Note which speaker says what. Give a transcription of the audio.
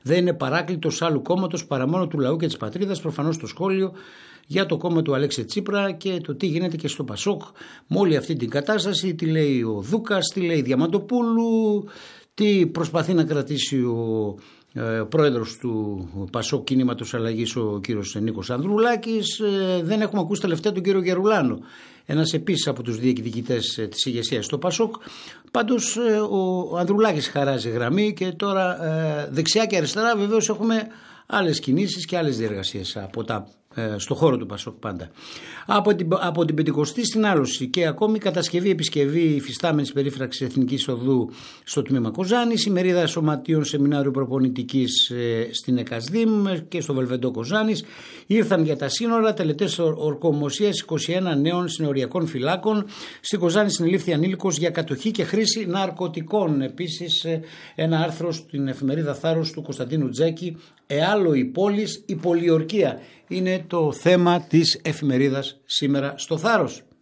Speaker 1: δεν είναι παράκλητος άλλου κόμματος παρά μόνο του λαού και της πατρίδας. Προφανώς το σχόλιο για το κόμμα του Αλέξη Τσίπρα και το τι γίνεται και στο Πασόκ με όλη αυτή την κατάσταση. Τι λέει ο Δούκας, τι λέει η Διαμαντοπούλου, τι προσπαθεί να κρατήσει ο πρόεδρος του Πασόκ Κινήματος Αλλαγής, ο κύριος Νίκος Ανδρουλάκης. Δεν έχουμε ακούσει τελευταία τον κύριο Γερουλάνο, ένας επίσης από τους διεκδικητές της ηγεσίας στο Πασόκ. Πάντως ο Ανδρουλάκης χαράζει γραμμή και τώρα δεξιά και αριστερά βεβαίως έχουμε άλλες κινήσεις και άλλες διεργασίες στο χώρο του Πασόκ πάντα. Από την Πεντηκοστή στην Άλωση και ακόμη κατασκευή επισκευή υφιστάμενης περίφραξης Εθνικής Οδού στο τμήμα Κοζάνης, η μερίδα σωματείων σεμινάριου προπονητικής στην ΕΚΑΣΔΙΜ και στο Βελβεντό Κοζάνης. Ήρθαν για τα σύνορα τελετές ορκομοσίας 21 νέων συνοριακών φυλάκων. Στη Κοζάνη συνελήφθη ανήλικος για κατοχή και χρήση ναρκωτικών. Επίσης ένα άρθρο στην εφημερίδα Θάρρος του Κωνσταντίνου Τζέκη, «Εάλοη πόλης, η πολιορκία». Είναι το θέμα της εφημερίδας σήμερα στο Θάρρος.